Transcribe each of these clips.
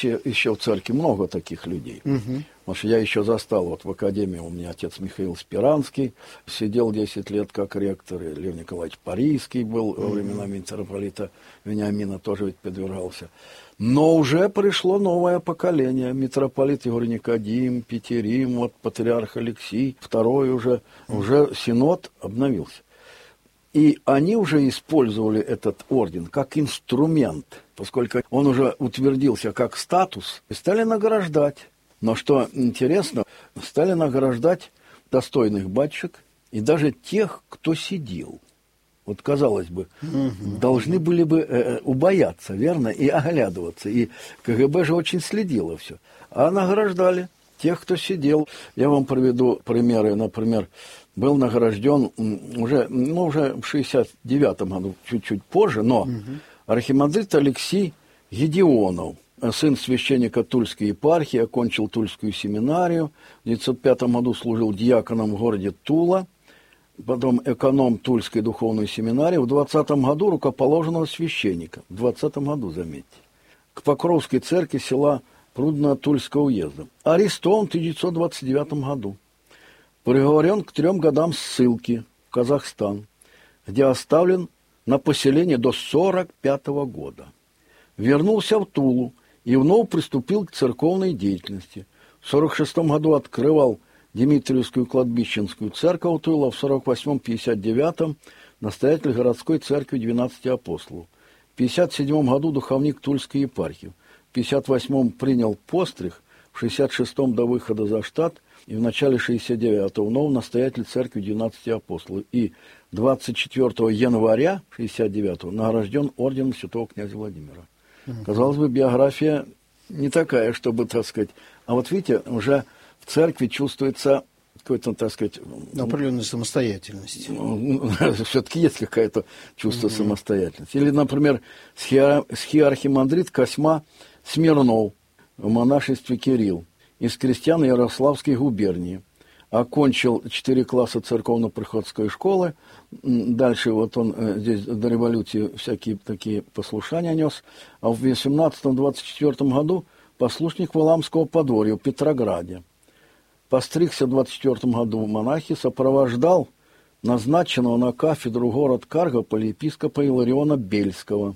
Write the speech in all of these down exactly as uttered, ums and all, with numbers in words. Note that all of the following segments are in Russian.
Еще в церкви много таких людей. Угу. Потому что я еще застал, вот в академии у меня отец Михаил Спиранский сидел десять лет как ректор, и Лев Николаевич Парийский был во времена митрополита Вениамина, тоже ведь подвергался. Но уже пришло новое поколение. Митрополит Егорий Никодим, Петерим, вот патриарх Алексий, второй уже, уже синод обновился. И они уже использовали этот орден как инструмент, поскольку он уже утвердился как статус, и стали награждать. Но что интересно, стали награждать достойных батюшек и даже тех, кто сидел. Вот, казалось бы, угу. должны были бы э, убояться, верно, и оглядываться. И КГБ же очень следило все. А награждали тех, кто сидел. Я вам приведу примеры. Например, был награжден уже, ну, уже в шестьдесят девятом году, чуть-чуть позже, но угу. архимандрит Алексей Гедеонов, сын священника Тульской епархии, окончил Тульскую семинарию, в девятьсот пятом году служил диаконом в городе Тула, потом эконом Тульской духовной семинарии, в двадцатом году рукоположенного священника, в двадцатом году, заметьте, к Покровской церкви села Прудно-Тульского уезда. Арестован в тысяча девятьсот двадцать девятом году. Приговорен к трем годам ссылки в Казахстан, где оставлен на поселение до сорок пятого года. Вернулся в Тулу и вновь приступил к церковной деятельности. В сорок шестом году открывал Дмитриевскую кладбищенскую церковь Тула, в сорок восьмом — пятьдесят девятом настоятель городской церкви двенадцати апостолов. В пятьдесят седьмом году духовник Тульской епархии. В пятьдесят восьмом принял постриг, в шестьдесят шестом до выхода за штат и в начале шестьдесят девятого вновь настоятель церкви двенадцати апостолов. И двадцать четвёртого января шестьдесят девятого награжден орденом святого князя Владимира. Mm-hmm. Казалось бы, биография не такая, чтобы, так сказать... А вот видите, уже в церкви чувствуется какой-то, так сказать... определенная самостоятельность. Все-таки есть какое-то чувство mm-hmm. самостоятельности. Или, например, схиархимандрит Косьма Смирнов в монашестве Кирилл из крестьян Ярославской губернии. Окончил четыре класса церковно-приходской школы. Дальше вот он здесь до революции всякие такие послушания нес. А в восемнадцатом — двадцать четвёртом году послушник Валамского подворья в Петрограде. Постригся в двадцать четвёртом году в монахи, сопровождал назначенного на кафедру город Каргополь епископа Илариона Бельского.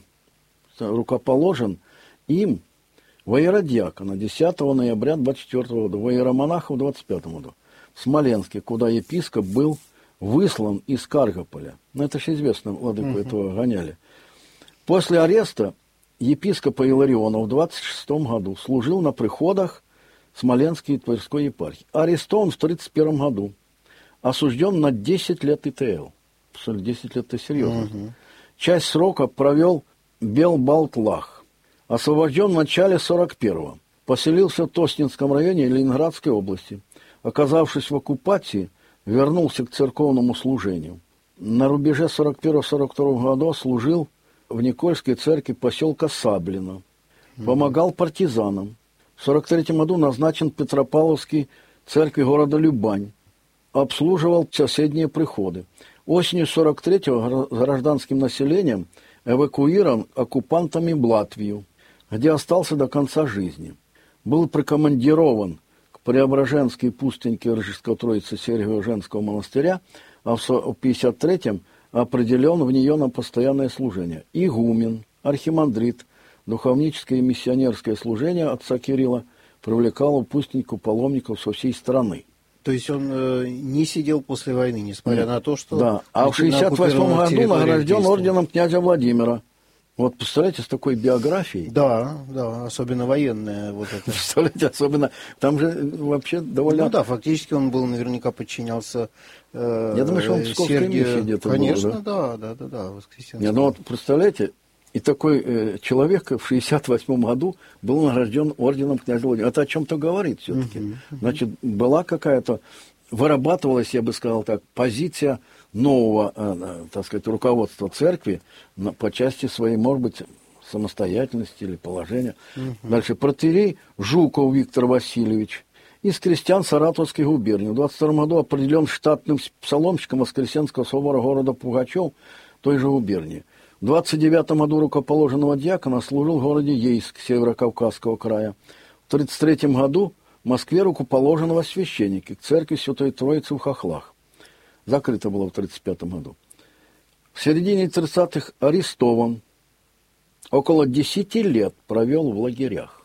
Рукоположен им в иеродиакона десятого ноября двадцать четвёртого года, в иеромонаха в двадцать пятом году. В Смоленске, куда епископ был выслан из Каргополя. Ну, это же известно, владыку uh-huh. этого гоняли. После ареста епископа Илариона в двадцать шестом году служил на приходах Смоленской и Тверской епархии. Арестован в тридцать первом году. Осужден на десять лет ИТЛ. десять лет — это серьезно. Uh-huh. Часть срока провел в Белбалтлах. Освобожден в начале сорок первого. Поселился в Тоснинском районе Ленинградской области. Оказавшись в оккупации, вернулся к церковному служению. На рубеже сорок первого — сорок второго года служил в Никольской церкви поселка Саблино. Помогал партизанам. В сорок третьем году назначен в Петропавловской церкви города Любань. Обслуживал соседние приходы. Осенью сорок третьего гражданским населением эвакуирован оккупантами в Латвию, где остался до конца жизни. Был прикомандирован к Преображенской пустыньке Ржевской Троицы Сергиева женского монастыря, а в пятьдесят третьем определен в нее на постоянное служение. Игумен, архимандрит, духовническое и миссионерское служение отца Кирилла привлекало в пустыньку паломников со всей страны. То есть он э, не сидел после войны, несмотря Нет. на то, что... Да, а в шестьдесят восьмом году награжден орденом князя Владимира. Вот представляете, с такой биографией. Да, да, особенно военная вот это. Представляете, особенно, там же вообще довольно... Ну да, фактически он был, наверняка подчинялся э, Я думаю, что он в Псковской Сергию... миссии где-то Конечно, был, да? да, да, да, да, Воскресенский. Нет, ну вот представляете, и такой э, человек в шестьдесят восьмом году был награжден орденом князя Владимира. Это о чем-то говорит все-таки. Uh-huh, uh-huh. Значит, была какая-то, вырабатывалась, я бы сказал так, позиция нового, э, так сказать, руководства церкви на, по части своей, может быть, самостоятельности или положения. Uh-huh. Дальше протоиерей Жуков Виктор Васильевич из крестьян Саратовской губернии. В двадцать втором году определен штатным псаломщиком Воскресенского собора города Пугачев той же губернии. В двадцать девятом году рукоположенного дьякона служил в городе Ейск Северокавказского края. В тридцать третьем году в Москве рукоположенного священника к церкви Святой Троицы в Хохлах. Закрыто было в тридцать пятом году. В середине тридцатых арестован. Около десяти лет провел в лагерях.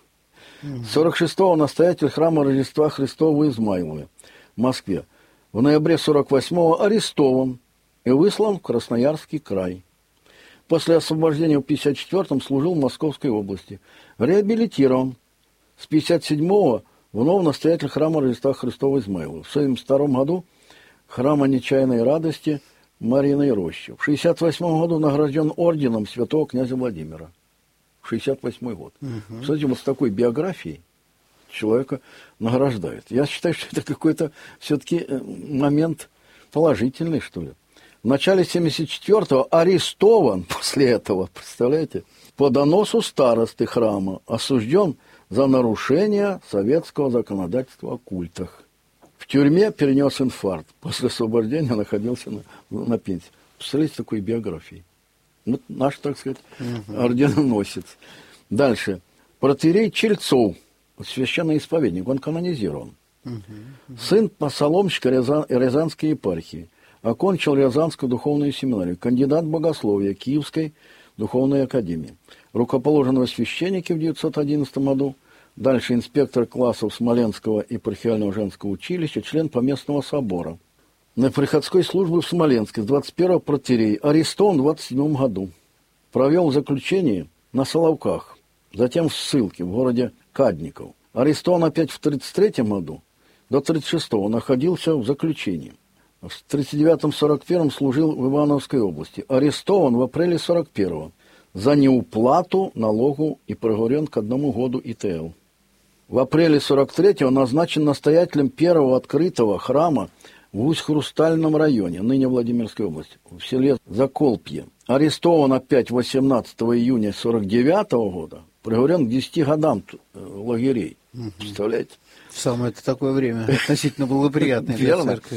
С сорок шестого настоятель храма Рождества Христова в Измайлове, в Москве. В ноябре сорок восьмого арестован и выслан в Красноярский край. После освобождения в пятьдесят четвёртом служил в Московской области. Реабилитирован. С пятьдесят седьмого вновь настоятель храма Рождества Христова в Измайлове. В семьдесят втором году храма Нечаянной радости Марьиной Рощи. В шестьдесят восьмом году награжден орденом святого князя Владимира. шестьдесят восьмой год. Угу. Кстати, вот с такой биографией человека награждают. Я считаю, что это какой-то все-таки момент положительный, что ли. В начале семьдесят четвёртого арестован после этого, представляете, по доносу старосты храма, осужден за нарушение советского законодательства о культах. В тюрьме перенес инфаркт. После освобождения находился на, на пенсии. Представляете, такой биографией. Вот наш, так сказать, угу. орденоносец. Дальше. Протоиерей Чельцов, священный исповедник, он канонизирован. Угу. Угу. Сын посоломщика Рязан, Рязанской епархии. Окончил Рязанскую духовную семинарию. Кандидат богословия Киевской духовной академии. Рукоположенного священника в девятьсот одиннадцатом году. Дальше инспектор классов Смоленского епархиального женского училища, член Поместного собора. На приходской службе в Смоленске с двадцать первого протоиерей. Арестован в двадцать седьмом году. Провел заключение на Соловках. Затем в ссылке в городе Кадников. Арестован опять в тридцать третьем году. До тридцать шестого находился в заключении. В тридцать девятом — сорок первом служил в Ивановской области. Арестован в апреле сорок первого за неуплату налогу и приговорен к одному году И Т Л. В апреле сорок третьего назначен настоятелем первого открытого храма в Усть-Хрустальном районе, ныне Владимирской области, в селе Заколпье. Арестован опять восемнадцатого июня сорок девятого года, приговорен к десяти годам лагерей. Угу. Представляете? Самое это такое время относительно благоприятное для церкви.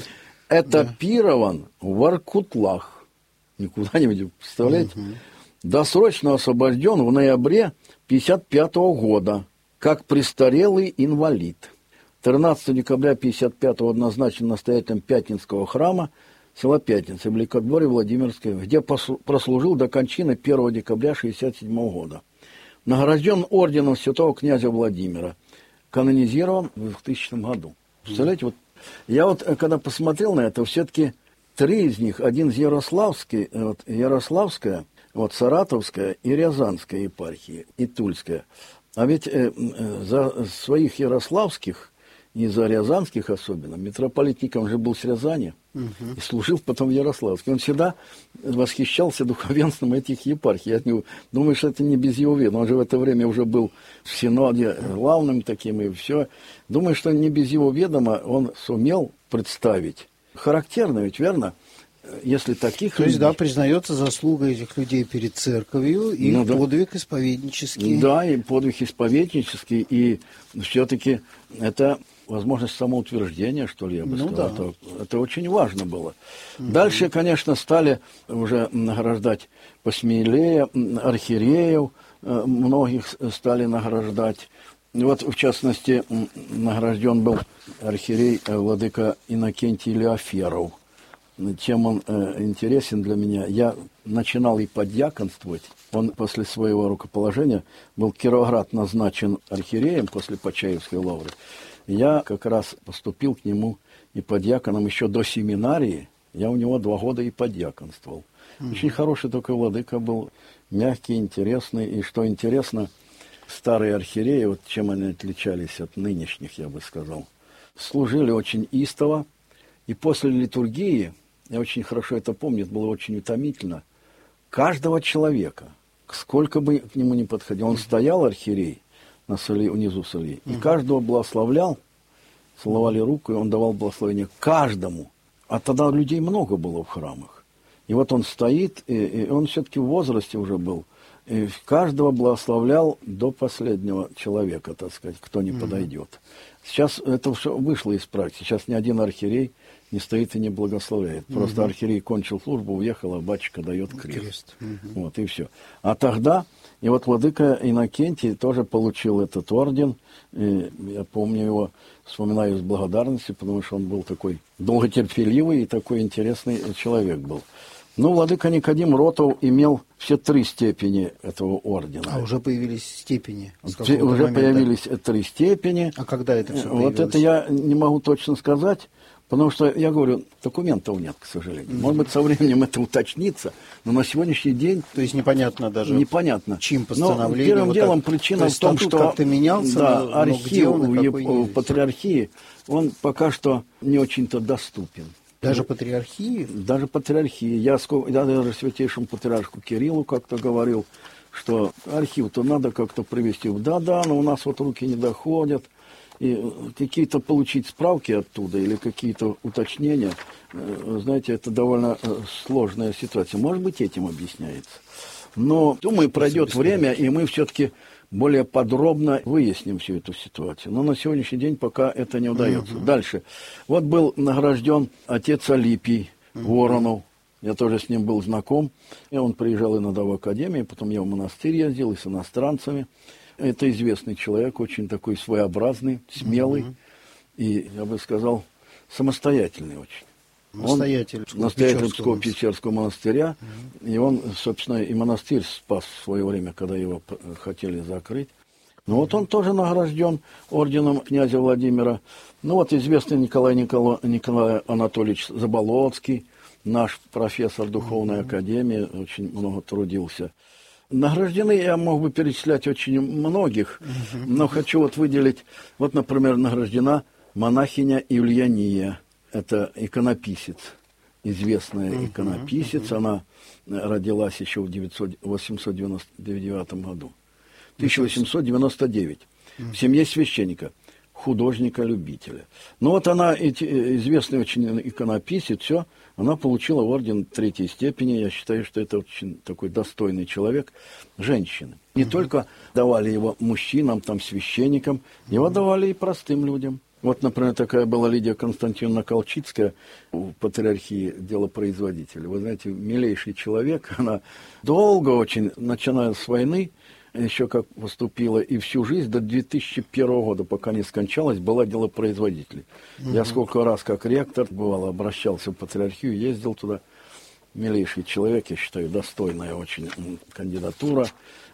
Этапирован в Воркутлах. Не куда-нибудь, представляете? Угу. Досрочно освобожден в ноябре пятьдесят пятого года, как престарелый инвалид. тринадцатого декабря пятьдесят пятого назначен настоятелем Пятницкого храма села Пятница, Великодворье Владимирское, где прослужил до кончины первого декабря шестьдесят седьмого года. Награжден орденом святого князя Владимира. Канонизирован в двухтысячном году. Представляете, вот я вот, когда посмотрел на это, все-таки три из них, один из Ярославской, вот, Ярославская, вот, Саратовская и Рязанская епархии, и Тульская. А ведь э, э, за своих ярославских и за рязанских особенно, митрополит Никон же был с Рязани угу. и служил потом в Ярославске. Он всегда восхищался духовенством этих епархий. Я не, думаю, что это не без его ведома. Он же в это время уже был в Синоде главным таким и все. Думаю, что не без его ведома он сумел представить. Характерно ведь, верно? Если таких То людей... есть, да, признается заслуга этих людей перед церковью и ну, подвиг да. исповеднический. Да, и подвиг исповеднический, и все-таки это возможность самоутверждения, что ли, я бы ну, сказал. Да. Это, это очень важно было. Угу. Дальше, конечно, стали уже награждать посмелее, архиереев, многих стали награждать. Вот, в частности, награжден был архиерей владыка Иннокентий Леоферов. Чем он э, интересен для меня, я начинал и подьяконствовать. Он после своего рукоположения был в Кировоград назначен архиереем после Почаевской лавры. Я как раз поступил к нему и подьяконом еще до семинарии. Я у него два года и подьяконствовал. Mm-hmm. Очень хороший такой владыка был, мягкий, интересный. И что интересно, старые архиереи, вот чем они отличались от нынешних, я бы сказал, служили очень истово. И после литургии, я очень хорошо это помню, это было очень утомительно, каждого человека, сколько бы к нему ни подходил, он стоял, архиерей, на соли, внизу соли, и каждого благословлял, целовали руку, и он давал благословение каждому. А тогда людей много было в храмах. И вот он стоит, и, и он все-таки в возрасте уже был, И каждого благословлял до последнего человека, так сказать, кто не mm-hmm. подойдет. Сейчас это все вышло из практики. Сейчас ни один архиерей не стоит и не благословляет. Просто mm-hmm. архиерей кончил службу, уехал, а батюшка дает крест. крест. Mm-hmm. Вот, и все. А тогда, и вот владыка Иннокентий тоже получил этот орден. И я помню его, вспоминаю с благодарностью, потому что он был такой долготерпеливый и такой интересный человек был. Ну, владыка Никодим Ротов имел все три степени этого ордена. А уже появились степени? Уже момента? Появились три степени. А когда это все появилось? Вот это я не могу точно сказать, потому что, я говорю, документов нет, к сожалению. Mm-hmm. Может быть, со временем это уточнится, но на сегодняшний день... То есть непонятно даже, непонятно. чьим постановлением? Но первым вот делом так. причина в том, что как-то менялся, да, но, архив но в, Еп... в патриархии, он пока что не очень-то доступен. Даже патриархии? Даже патриархии. Я, я даже святейшему патриарху Кириллу как-то говорил, что архив-то надо как-то привести. Да-да, но у нас вот руки не доходят. И какие-то получить справки оттуда или какие-то уточнения, знаете, это довольно сложная ситуация. Может быть, этим объясняется. Но, думаю, пройдет время, и мы все-таки более подробно выясним всю эту ситуацию. Но на сегодняшний день пока это не удается. Uh-huh. Дальше. Вот был награжден отец Алипий uh-huh. Воронов. Я тоже с ним был знаком. И он приезжал иногда в академию, потом я в монастырь ездил и с иностранцами. Это известный человек, очень такой своеобразный, смелый. Uh-huh. И, я бы сказал, самостоятельный очень. Настоятель настоятель Псково-Печерского монастыря. Угу. И он, собственно, и монастырь спас в свое время, когда его хотели закрыть. Ну вот он тоже награжден орденом князя Владимира. Ну вот известный Николай, Николай, Николай Анатольевич Заболоцкий, наш профессор Духовной угу. академии, очень много трудился. Награждены я мог бы перечислять очень многих, угу. но хочу вот выделить, вот, например, награждена монахиня Ильяния. Это иконописец, известная uh-huh, иконописец. Uh-huh. Она родилась еще в восемьсот девяносто девятом году. тысяча восемьсот девяносто девятом. Uh-huh. В семье священника, художника-любителя. Ну вот она, известный очень иконописец, все, она получила орден третьей степени. Я считаю, что это очень такой достойный человек, женщины. Не uh-huh. только давали его мужчинам, там, священникам, его uh-huh. давали и простым людям. Вот, например, такая была Лидия Константиновна Колчицкая в патриархии делопроизводителя. Вы знаете, милейший человек. Она долго очень, начиная с войны, еще как поступила, и всю жизнь до две тысячи первого года, пока не скончалась, была делопроизводителем. Угу. Я сколько раз как ректор, бывало, обращался в патриархию, ездил туда. Милейший человек, я считаю, достойная очень кандидатура.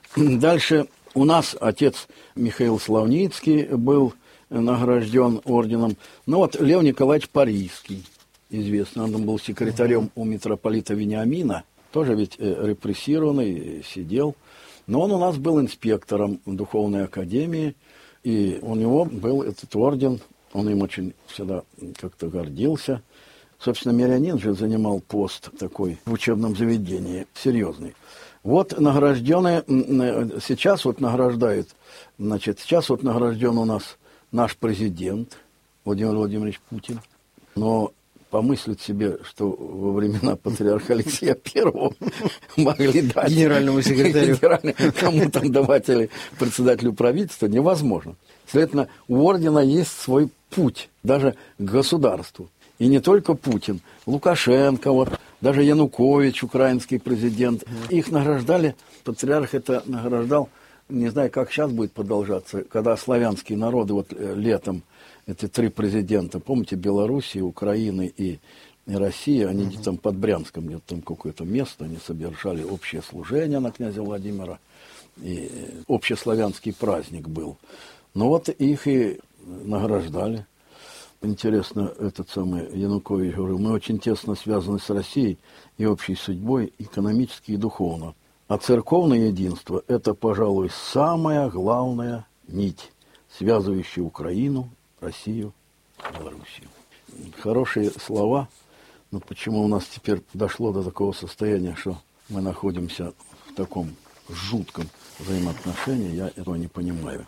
Дальше у нас отец Михаил Славницкий был награжден орденом. Ну вот Лев Николаевич Парийский, известный, он был секретарем uh-huh. у митрополита Вениамина, тоже ведь э, репрессированный, сидел. Но он у нас был инспектором Духовной академии, и у него был этот орден, он им очень всегда как-то гордился. Собственно, мирянин же занимал пост такой в учебном заведении, серьезный. Вот награжденные, сейчас вот награждают, значит, сейчас вот награжден у нас наш президент Владимир Владимирович Путин, но помыслить себе, что во времена патриарха Алексея Первого могли дать генеральному секретарю, кому там давать или председателю правительства, невозможно. Следовательно, у ордена есть свой путь, даже к государству. И не только Путин, Лукашенко, вот, даже Янукович, украинский президент, их награждали, патриарх это награждал. Не знаю, как сейчас будет продолжаться, когда славянские народы, вот летом, эти три президента, помните, Белоруссии, Украины и, и России, они uh-huh. там под Брянском, где-то там какое-то место, они совершали общее служение на князя Владимира, и общеславянский праздник был. Ну вот их и награждали. Интересно, этот самый Янукович говорил, мы очень тесно связаны с Россией и общей судьбой, экономически и духовно. А церковное единство – это, пожалуй, самая главная нить, связывающая Украину, Россию, Белоруссию. Хорошие слова, но почему у нас теперь дошло до такого состояния, что мы находимся в таком жутком взаимоотношении, я этого не понимаю.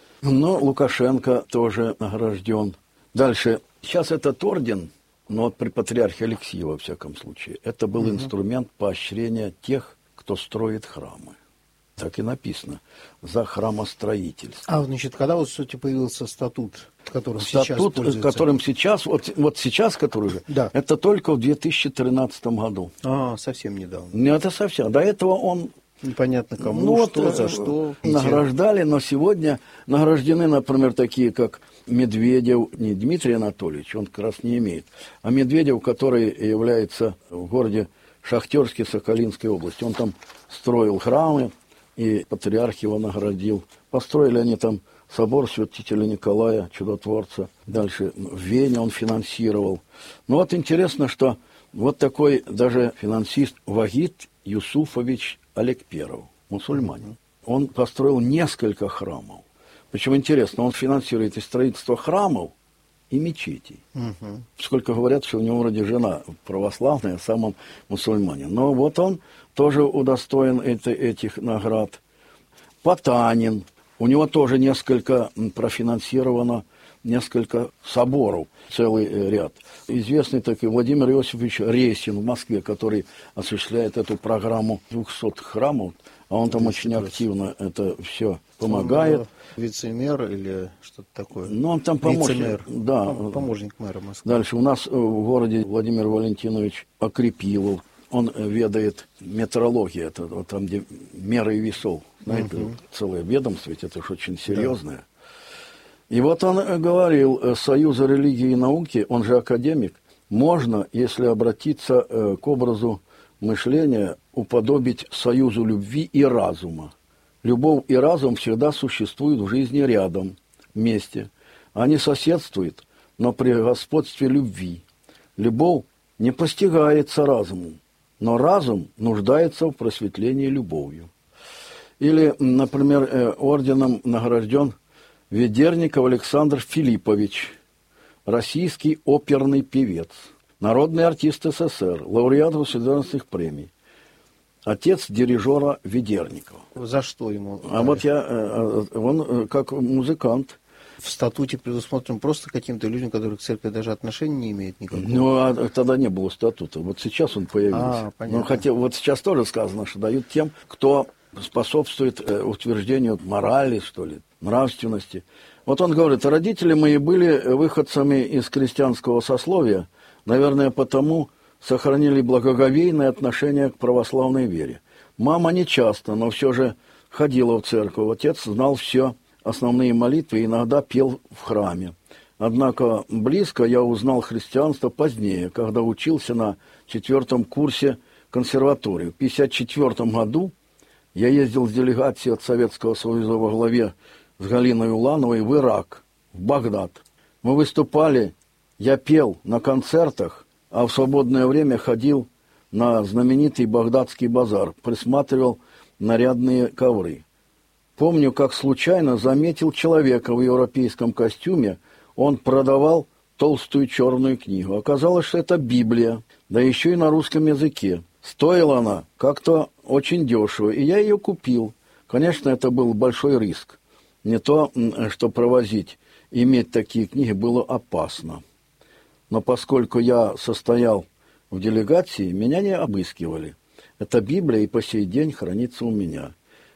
Но Лукашенко тоже награжден. Дальше, сейчас этот орден, но вот при патриархе Алексии, во всяком случае, это был mm-hmm. инструмент поощрения тех, кто строит храмы. Так и написано. За храмостроительство. А, значит, когда вот, кстати, появился статут, которым статут, сейчас пользуется? которым сейчас, вот, вот сейчас, который же, да. это только в две тысячи тринадцатом году. А, совсем недавно. Не, это совсем. До этого он... Непонятно кому, ну, что, вот, за что. Награждали, но сегодня награждены, например, такие, как Медведев, не Дмитрий Анатольевич, он как раз не имеет, а Медведев, который является в городе Шахтерске Сахалинской области. Он там строил храмы, и патриарх его наградил. Построили они там собор святителя Николая Чудотворца. Дальше в Вене он финансировал. Ну вот интересно, что вот такой даже финансист Вагит Юсуфович Алекперов, мусульманин. Он построил несколько храмов. Причем интересно, он финансирует и строительство храмов, и мечетей. Угу. Сколько говорят, что у него вроде жена православная, сам он мусульманин. Но вот он тоже удостоен это, этих наград. Потанин. У него тоже несколько профинансировано, несколько соборов, целый ряд. Известный такой Владимир Иосифович Ресин в Москве, который осуществляет эту программу двухсот храмов, а он там очень активно это все помогает. Он вице-мэр или что-то такое? Ну, он там помощник. Да. Помощник мэра Москвы. Дальше у нас в городе Владимир Валентинович Окрепилов. Он ведает метрологию, это вот там, где меры и весов. Знаете, угу. Целое ведомство, ведь это же очень серьезное. Да. И вот он говорил, Союза религии и науки, он же академик, можно, если обратиться к образу мышления, уподобить союзу любви и разума. Любовь и разум всегда существуют в жизни рядом, вместе. Они соседствуют, но при господстве любви. Любовь не постигается разумом, но разум нуждается в просветлении любовью. Или, например, орденом награжден Ведерников Александр Филиппович, российский оперный певец, народный артист СССР, лауреат государственных премий, отец дирижера Ведерникова. За что ему? А вот я, он как музыкант. В статуте предусмотрен просто каким-то людям, которые к церкви даже отношения не имеют никакого? Ну, а тогда не было статута. Вот сейчас он появился. А, понятно. Ну, хотя вот сейчас тоже сказано, что дают тем, кто способствует утверждению морали, что ли, нравственности. Вот он говорит, родители мои были выходцами из крестьянского сословия, наверное, потому сохранили благоговейное отношение к православной вере. Мама не часто, но все же ходила в церковь. Отец знал все, основные молитвы, иногда пел в храме. Однако близко я узнал христианство позднее, когда учился на четвертом курсе консерватории. В тысяча девятьсот пятьдесят четвёртом году я ездил с делегацией от Советского Союза во главе с Галиной Улановой в Ирак, в Багдад. Мы выступали, я пел на концертах, а в свободное время ходил на знаменитый багдадский базар, присматривал нарядные ковры. Помню, как случайно заметил человека в европейском костюме, он продавал толстую черную книгу. Оказалось, что это Библия, да еще и на русском языке. Стоила она как-то очень дешево, и я ее купил. Конечно, это был большой риск. Не то, что провозить, иметь такие книги было опасно. Но поскольку я состоял в делегации, меня не обыскивали. Эта Библия и по сей день хранится у меня.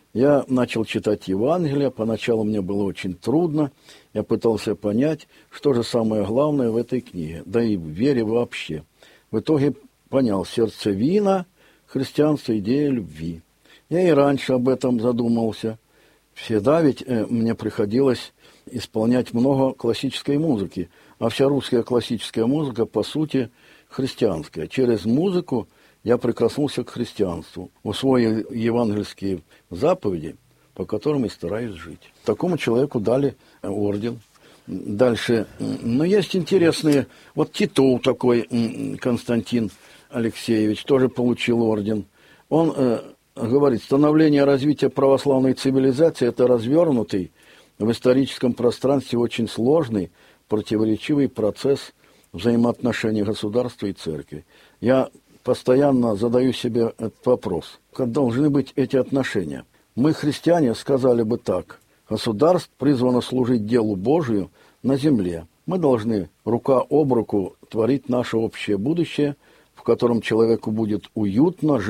Я начал читать Евангелие, поначалу мне было очень трудно, я пытался понять, что же самое главное в этой книге, да и в вере вообще. В итоге понял, сердцевина христианства, идея любви. Я и раньше об этом задумался. Всегда ведь э, мне приходилось исполнять много классической музыки, а вся русская классическая музыка, по сути, христианская. Через музыку я прикоснулся к христианству, усвоил евангельские заповеди, по которым и стараюсь жить. Такому человеку дали орден. Дальше, ну, есть интересные, вот Титов такой, Константин Алексеевич, тоже получил орден. Он э, говорит, становление и развитие православной цивилизации – это развернутый в историческом пространстве очень сложный, противоречивый процесс взаимоотношений государства и церкви. Я постоянно задаю себе этот вопрос. Как должны быть эти отношения? Мы, христиане, сказали бы так. Государство призвано служить делу Божию на земле. Мы должны рука об руку творить наше общее будущее, в котором человеку будет уютно жить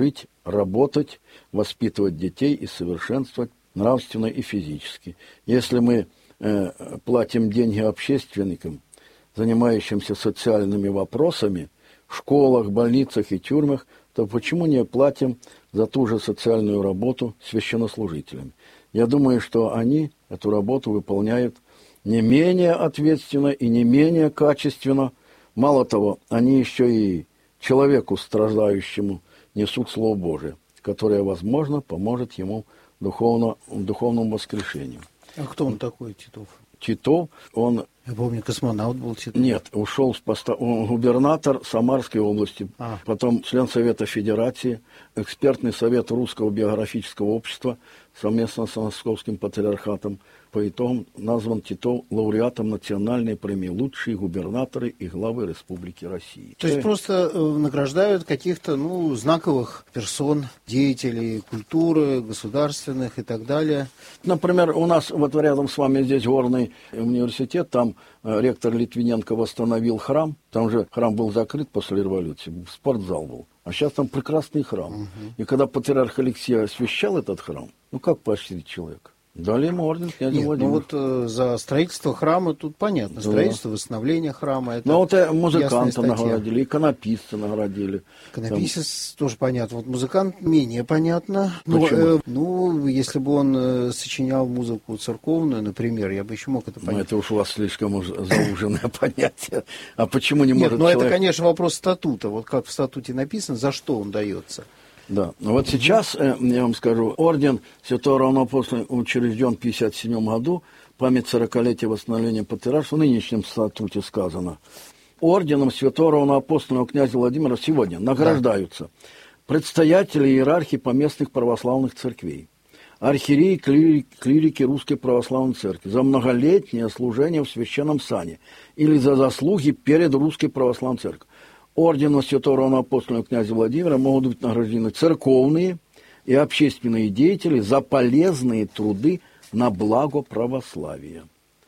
работать, воспитывать детей и совершенствовать нравственно и физически. Если мы э, платим деньги общественникам, занимающимся социальными вопросами, в школах, больницах и тюрьмах, то почему не платим за ту же социальную работу священнослужителям? Я думаю, что они эту работу выполняют не менее ответственно и не менее качественно. Мало того, они еще и человеку страдающему несут Слово Божие, которое, возможно, поможет ему духовно, духовному воскрешению. А кто он такой, Титов? Титов, он... Я помню, космонавт был Титов. Нет, ушел с поста... Он губернатор Самарской области, а. потом член Совета Федерации, экспертный совет Русского биографического общества совместно с Московским патриархатом. По итогам назван Титов лауреатом национальной премии «Лучшие губернаторы и главы Республики России». То есть просто награждают каких-то ну, знаковых персон, деятелей культуры, государственных и так далее. Например, у нас вот рядом с вами здесь горный университет, там ректор Литвиненко восстановил храм, там же храм был закрыт после революции, спортзал был. А сейчас там прекрасный храм. Угу. И когда патриарх Алексей освящал этот храм, ну как поощрить человека? Дали ему орден князя Нет, Владимира. Ну вот э, за строительство храма тут понятно. Да. Строительство, восстановление храма. Это ну вот э, музыканта наградили, иконописца наградили. Иконописец там... тоже понятно. Вот музыкант менее понятно. Но, э, ну, если бы он э, сочинял музыку церковную, например, я бы еще мог это понять. Ну это уж у вас слишком уж зауженное понятие. А почему не Нет, может ну человек... это, конечно, вопрос статута. Вот как в статуте написано, за что он дается. Да, ну вот сейчас, э, я вам скажу, орден Святого Равноапостола учрежден в пятьдесят седьмом году, память сорокалетия восстановления патриаршества, в нынешнем статуте сказано. Орденом Святого Равноапостольного князя Владимира сегодня награждаются да. предстоятели иерархии поместных православных церквей, архиереи, клирики, клирики Русской Православной Церкви за многолетнее служение в священном сане или за заслуги перед Русской Православной Церковью. Орденом Святого Равноапостольного князя Владимира могут быть награждены церковные и общественные деятели за полезные труды на благо православия.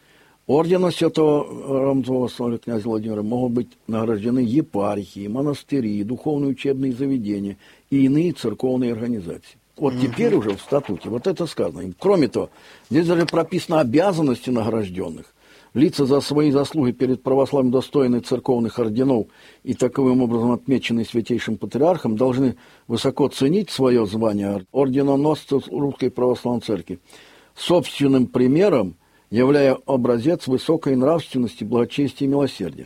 Орденом Святого Равноапостольного князя Владимира могут быть награждены епархии, монастыри, духовные учебные заведения и иные церковные организации. Вот угу. теперь уже в статуте вот это сказано. И, кроме того, здесь даже прописаны обязанности награжденных. Лица за свои заслуги перед православием достойные церковных орденов и таковым образом отмеченные святейшим патриархом должны высоко ценить свое звание орденоносцев Русской Православной Церкви, собственным примером являя образец высокой нравственности, благочестия и милосердия.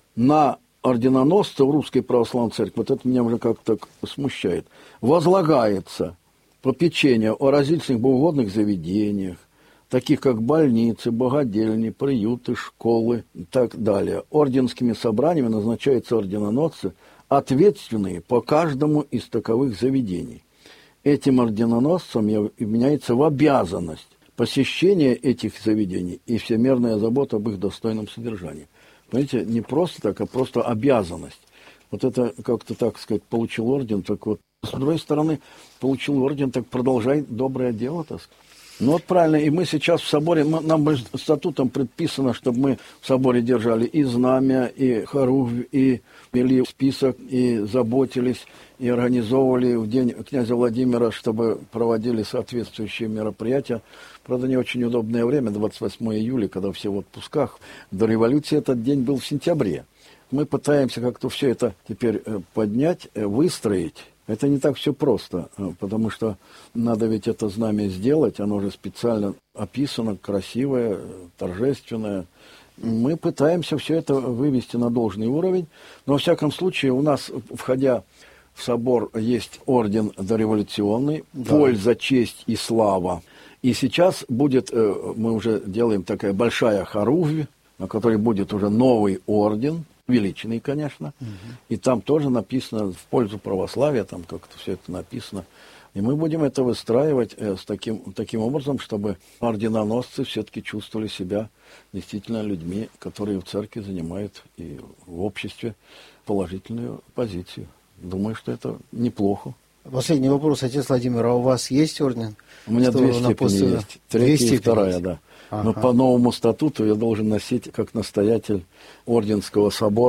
На орденоносцев Русской Православной Церкви, вот это меня уже как-то смущает, возлагается попечение о различных богоугодных заведениях, таких как больницы, богадельни, приюты, школы и так далее. Орденскими собраниями назначаются орденоносцы, ответственные по каждому из таковых заведений. Этим орденоносцам является в обязанность посещение этих заведений и всемерная забота об их достойном содержании. Понимаете, не просто так, а просто обязанность. Вот это как-то, так сказать, получил орден, так вот. С другой стороны, получил орден, так продолжай доброе дело, так сказать. Ну вот правильно, и мы сейчас в соборе, мы, нам статутом предписано, чтобы мы в соборе держали и знамя, и хоругвь, и вели список, и заботились, и организовывали в день князя Владимира, чтобы проводили соответствующие мероприятия. Правда, не очень удобное время, двадцать восьмого июля, когда все в отпусках. До революции этот день был в сентябре. Мы пытаемся как-то все это теперь поднять, выстроить. Это не так все просто, потому что надо ведь это знамя сделать, оно же специально описано, красивое, торжественное. Мы пытаемся все это вывести на должный уровень, но во всяком случае у нас, входя в собор, есть орден дореволюционный, да. Польза, честь и слава. И сейчас будет, мы уже делаем такая большая хоругвь, на которой будет уже новый орден, увеличенный, конечно, угу. И там тоже написано в пользу православия, там как-то все это написано. И мы будем это выстраивать э, с таким, таким образом, чтобы орденоносцы все-таки чувствовали себя действительно людьми, которые в церкви занимают и в обществе положительную позицию. Думаю, что это неплохо. Последний вопрос, отец Владимир, а у вас есть орден? У меня две степени после... есть, третья и вторая, да. Ага. Но по новому статуту я должен носить как настоятель Орденского собора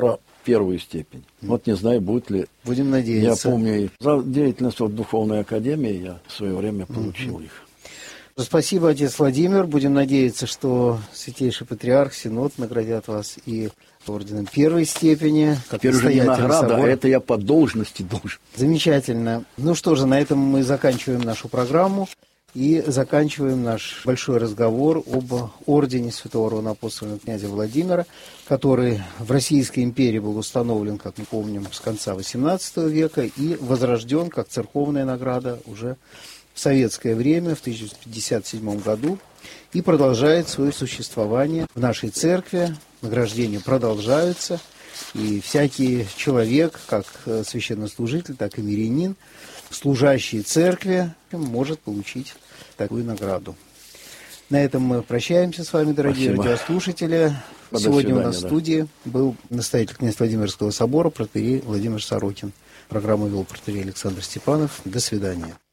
первую степень. Mm. Вот не знаю, будет ли. Будем надеяться. Я помню, за деятельность вот Духовной Академии я в свое время получил mm-hmm. их. Спасибо, отец Владимир. Будем надеяться, что Святейший Патриарх, Синод наградят вас и орденом первой степени. Как Теперь уже не награда, собора. А это я по должности должен. Замечательно. Ну что же, на этом мы заканчиваем нашу программу и заканчиваем наш большой разговор об ордене Святого Равноапостольного князя Владимира, который в Российской империи был установлен, как мы помним, с конца восемнадцатого века и возрожден как церковная награда уже в советское время, в тысяча девятьсот пятьдесят седьмом году, и продолжает свое существование в нашей церкви. Награждения продолжаются, и всякий человек, как священнослужитель, так и мирянин, служащий церкви, может получить такую награду. На этом мы прощаемся с вами, дорогие Спасибо. радиослушатели. До Сегодня свидания, у нас да. в студии был настоятель князь Владимирского собора протоиерей Владимир Сорокин. Программу вел протоиерей Александр Степанов. До свидания.